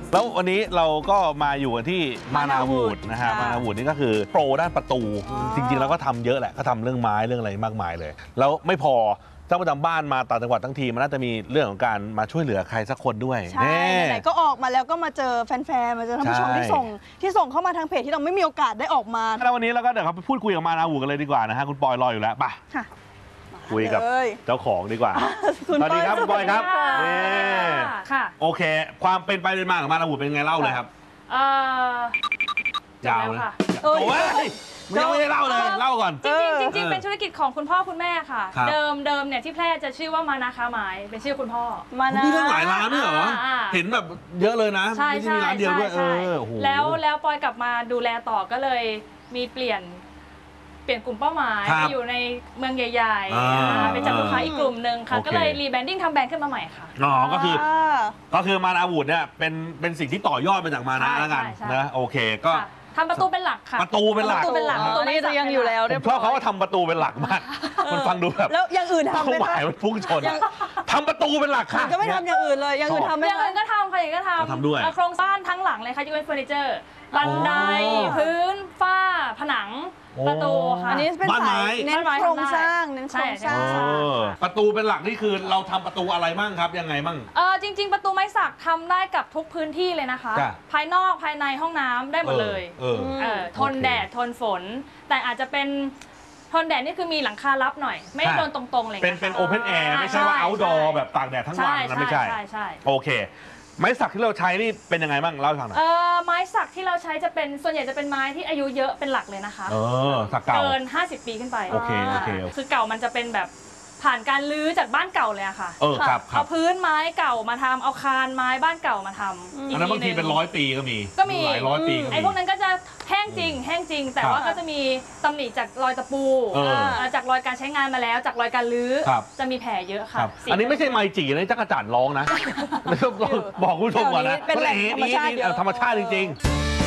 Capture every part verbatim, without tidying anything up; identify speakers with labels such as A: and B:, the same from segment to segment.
A: แล้ววันนี้เราก็มาอยู่กันที่มานาวูดนะฮะมานาวูดนี่ก็คือโปรด้านประตูจริงๆแล้วก็ทำเยอะแหละก็ทำเรื่องไม้เรื่องอะไรมากมายเลยแล้วไม่พอเจ้าประจำบ้านมาต่างจังหวัดทั้งทีมันน่าจะมีเรื่องของการมาช่วยเหลือใครสักคนด้วย
B: ใช่ไหนก็ออกมาแล้วก็มาเจอแฟนๆมาเจอท่านผู้ชมที่ส่งที่ส่งเข้ามาทางเพจที่เราไม่มีโอกาสได้ออกมา
A: แล้ววันนี้เราก็เดี๋ยวเราไปพูดคุยกับมานาวูดกันเลยดีกว่านะฮะคุณปอยรออยู่แล้วไปคุยกับเจ้าของดีกว่าสวัสดีครับคุณปอยครับ
C: ค่ะ
A: โอเคความเป็นไปเป็นมาของมานาวูดเป็นไงเล่าเลยครับ
C: เออย
A: าวนะโอ้ยไม่ยังไม่ได้เล่าเลยเล่าก่อน
C: จริงจริงเป็นธุรกิจของคุณพ่อคุณแม่ค่ะเดิมเดิมเนี่ยที่แพร่จะชื่อว่ามานาค้าไม้เป็นชื่อคุณพ่อ
A: มานามีตั้งหลายร้านด้วยเหรอเห็นแบบเยอะเลยนะไม่ใช่มีร้านเดียวด้วย
C: แล้วแล้วปอยกลับมาดูแลต่อก็เลยมีเปลี่ยนเปลี่ยนกลุ่มเป้าหมายไปอยู่ในเมืองใหญ่ๆไปจับลูกค้าอีกกลุ่มหนึ่งค่ะก็เลยรีแบรนดิ้งทำแบรนด์ขึ้นมาใหม่ค่ะ
A: อ๋อก็คือก็คือมานาวูดเนี่ยเป็นเป็นสิ่งที่ต่อยอดมาจากมานาแล้วกันนะโอเคก็
C: ทำประตูเป็นหลักค่ะ
A: ประตูเป็นหลัก
C: ประตูเป็นหลัก
B: ตัวนี้จะยังอยู่แล้ว
A: ผมชอบเขาว่าทำประตูเป็นหลักมากมันฟังดูแบบ
B: แล้วอย่างอื่นทำไหม
A: คะมันพุ่งชนทำประตูเป็นหลักค่ะ
B: ก็ไม่ทำอย่างอื่นเลยอย่างอื่นทำไหม
C: อย่างอื่นก็ทำค่ะอย่างก็ทำ
A: ทำด้วย
C: โครงสร้างทั้งหลังเลยค่ะที่เป็นเฟอร์นิเจอร์บันไดพื้นฝ้าผนังประตูค่ะ
B: อันนี้เป็นสายเน้นโครงสร้างเน้นโครงสร้าง
A: ประตูเป็นหลักนี่คือเราทำประตูอะไรมั่งครับยังไงมั่ง
C: เออจริงๆประตูไม้สักทำได้กับทุกพื้นที่เลยนะคะภายนอกภายในห้องน้ำได้หมดเลยเออทนแดดทนฝนแต่อาจจะเป็นทนแดดนี่คือมีหลังคารับหน่อยไม่โดนตรงๆเลย
A: เป็นเป็นโอเพนแอร์ไม่ใช่ว่าเอาท์ดอร์แบบตากแดดทั้งวันนะไม่ใช่
C: ใช่ใช่
A: โอเคไม้สักที่เราใช้นี่เป็นยังไงบ้างเล่าให้ฟังหน่อย
C: เออไม้สักที่เราใช้จะเป็นส่วนใหญ่จะเป็นไม้ที่อายุเยอะเป็นหลักเลยนะคะ
A: เออสักเก่า
C: เกินห้าสิบปีขึ้นไป
A: โอเคโอเค
C: คือเก่ามันจะเป็นแบบผ่านการลื้อจากบ้านเก่าเลยอะค่ะ
A: เออครับ
C: เอาพื้นไม้เก่ามาทำเอาคานไม้บ้านเก่ามาทำ
A: อันนั้นบางทีเป็นร้อยปีก็มี
C: ก็มี
A: หลายร้อยปี
C: ไอ้พวกนั้นก็จะแห้งจริงแห้งจริงแต่ว่าก็จะมีตำหนิจากรอยตะปูจากรอยการใช้งานมาแล้วจากรอยการลื้อจะมีแผลเยอะค่ะ
A: อันนี้ไม่ใช่ไมจีนะจักรจั่นร้องนะบอกคุณผู้ชมก่อนนะ
B: เป็นแหล่งธรรมชาติ
A: ธรรมชาติจริง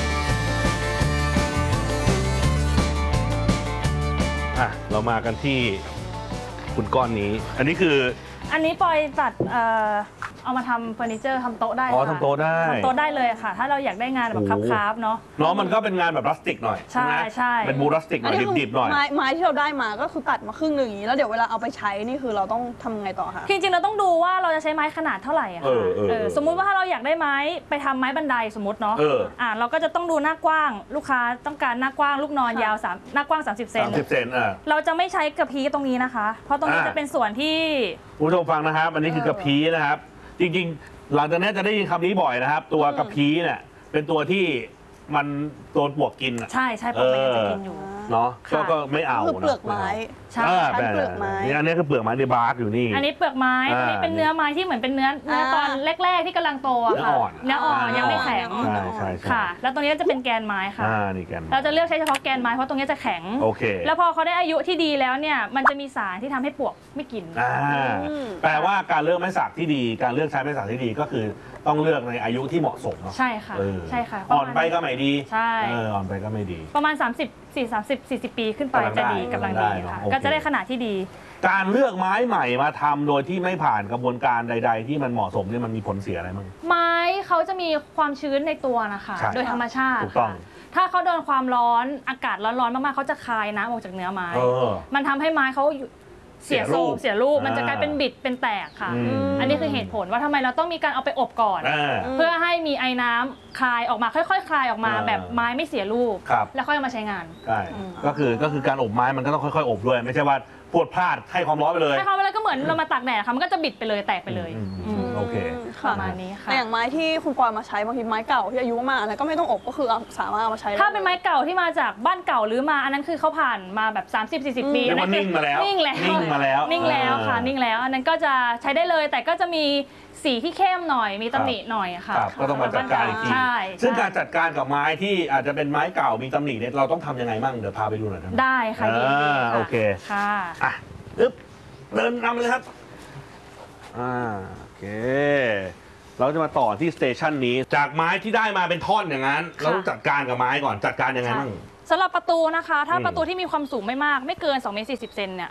A: ๆอ่ะเรามากันที่คุณก้อนนี้อันนี้คือ
C: อันนี้ปอยจัดเอ่อเอามาทำเฟอร์นิเจอร์ทำโต๊ะได้
A: อ๋อทำโต๊ะได้
C: ทำโต๊ะได้เลยค่ะถ้าเราอยากได้งานแบบคราฟๆเนาะ
A: เนาะมันก็เป็นงานแบบพลาสติกหน่อย
C: ใช่ใช่
A: เป็นบูพลาสติกหน่อยดิบๆหน่อย
B: ไม้ไม้ที่เราได้มาก็คือตัดมาครึ่งหนึ่งอย่างนี้แล้วเดี๋ยวเวลาเอาไปใช้นี่คือเราต้องทำไงต่อคะ
C: จริงๆเราต้องดูว่าเราจะใช้ไม้ขนาดเท่าไหร่ค่ะสมมุติว่าถ้าเราอยากได้ไม้ไปทำไม้บันไดสมมติเนาะอ่าเราก็จะต้องดูหน้ากว้างลูกค้าต้องการหน้ากว้างลูกนอนยาวสามหน้ากว้างสามสิบเซน
A: สามสิบเซนอ่ะ
C: เราจะไม่ใช้กระพี้ตรงนี้นะคะเพราะตรงนี้จะเป็นส่วนที่
A: ผู้ชมฟังนะครับอันนี้คือกระพี้นะครับจริงๆหลังจากนี้จะได้ยินคำนี้บ่อยนะครับตัวกระพี้เนี่ยเป็นตัวที่มันโดนปลวกกินอ่ะ
C: ใช่ใช่ปลวกมันจะกินอยู่
A: เนาะก็ไม่เอา
B: คือเปลือกไม้
C: ใช่
A: เปลือกไม้นี่อันนี้คือเปลือกไม้ในบาร์กอยู่นี่
C: อันนี้เปลือกไม้อันนี้เป็นเนื้อไม้ที่เหมือนเป็นเนื้อเนื้อตอนแรกๆที่กำลังโตค่ะเนื้ออ่อนยังไม่แข็งค่ะแล้วตรงนี้จะเป็นแกนไม้ค่ะเราจะเลือกใช้เฉพาะแกนไม้เพราะตรงนี้จะแข็ง
A: โอเค
C: แล้วพอเขาได้อายุที่ดีแล้วเนี่ยมันจะมีสารที่ทำให้ปลวกไม่กิน
A: แปลว่าการเลือกไม้สักที่ดีการเลือกใช้ไม้สักที่ดีก็คือต้องเลือกในอายุที่เหมาะสมเนาะ
C: ใช่ค่ะใช่ค่ะ
A: อ่อนไปก็ไม่ดี
C: ใช่
A: อ่อนไปก็ไม่ดี
C: ประมาณสามสิบ สี่สามสิบ สี่สิบปีขึ้นไปจะดีกำลังดีค่ะก็จะได้ขนาดที่ดี
A: การเลือกไม้ใหม่มาทำโดยที่ไม่ผ่านกระบวนการใดๆที่มันเหมาะสมเนี่ยมันมีผลเสียอะไรบ้าง
C: ไม้เขาจะมีความชื้นในตัวนะคะโดยธรรมชาติ
A: ถูกต้อง
C: ถ้าเขาโดนความร้อนอากาศร้อนๆมากๆเขาจะคายน้ำออกจากเนื้อไม้มันทำให้ไม้เขาเสียรูปเสียรูปมันจะกลายเป็นบิดเป็นแตกค่ะอันนี้คือเหตุผลว่าทำไมเราต้องมีการเอาไปอบก่อนเพื่อให้มีไอ้น้ำคลายออกมาค่อยๆคลายออกมาแบบไม้ไม่เสียรูปแล้วค่อยเอามาใช้งาน
A: ใช่ก็คือก็คือการอบไม้มันก็ต้องค่อยๆอบด้วยไม่ใช่ว่าพวดพลาดให้ความร้อนไปเลย
C: ให้ความร้อนก็เหมือนเรามาตากแดดค่ะมันก็จะบิดไปเลยแตกไปเลย
A: โอเค
C: ประมาณนี้ค่ะ
B: อย่างไม้ที่คุณปอยมาใช้บางทีไม้เก่าที่อายุมากๆแล้วก็ไม่ต้องอบก็คือสามารถเอามาใช้
C: ถ้าเป็นไม้เก่าที่มาจากบ้านเก่าหรือมาอันนั้นคือเขาผ่านมาแบบสามสิบ สี่สิบปี
A: นั่นนิ่งมาแล้ว
C: นิ่งแล้ว
A: นิ่งมาแล้ว
C: นิ่งแล้วค่ะนิ่งแล้วอันนั้นก็จะใช้ได้เลยแต่ก็จะมีสีที่เข้มหน่อยมีตำหนิหน่อยค่ะ
A: ก็ต้องมาจัดการอีกทีซึ่งการจัดการกับไม้ที่อาจจะเป็นไม้เก่ามีตำหนิเนี่ยเราต้องทำยังไงบ้างเดี๋ยวพาไปดูหน่อย
C: ได้ค่ะดี
A: โอเค
C: ค่ะ
A: อ่ะปึ๊บเดินนำเลยครับอ่าโอเคเราจะมาต่อที่สเตชันนี้จากไม้ที่ได้มาเป็นท่อนอย่างนั้นเราต้องจัดการกับไม้ก่อนจัดการยังไงบ้าง
C: สำหรับประตูนะคะถ้าประตูที่มีความสูงไม่มากไม่เกินสองเมตรสี่สิบเซนเนี่ย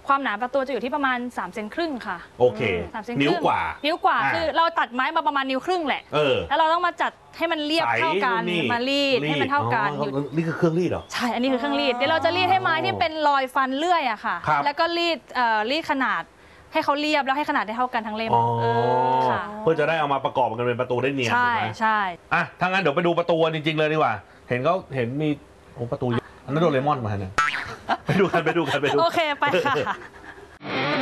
C: ความหนาประตูจะอยู่ที่ประมาณสามเซนครึ่งค่ะ
A: โอเค
C: สามเซน
A: นิ้ว
C: ครึ่ง
A: กว่า
C: นิ้วกว่า
A: อ่า
C: คือเราตัดไม้มาประมาณนิ้วครึ่งแหละ
A: เออ
C: แล้วเราต้องมาจัดให้มันเรียบ
A: ใส
C: เท่ากัน
A: นี่
C: มารีดให้มันเท่ากัน
A: อ๋อ
C: อยู่
A: นี่คือเครื่องรีดเหรอ
C: ใช่ อันนี้คือเครื่องรีด เดี๋ยวเราจะรีดให้ไม้ที่เป็นรอยฟันเลื่อยอะค่ะ
A: ครับ
C: แล้วก็รีดเอ่อรีดขนาดให้เขาเรียบแล้วให้ขนาดได้เท่ากันทั้งเล่ม
A: อ๋อ
C: ค่ะ
A: เพื่อจะได้เอามาประกอบกันเป็นประตูได้เนียน
C: ใช่
A: ถูกไหม
C: ใช่
A: อ่ะถ้างั้นเดี๋ยวไปดูประตูกันจริงๆเลยดีกว่า เห็นเขาเห็นมีโอ้ประตูเยอะอันนั้นโดเรมอนมาเนี่ยไปดูกันไปดูกันไปดู
C: โอเคไปค่ะ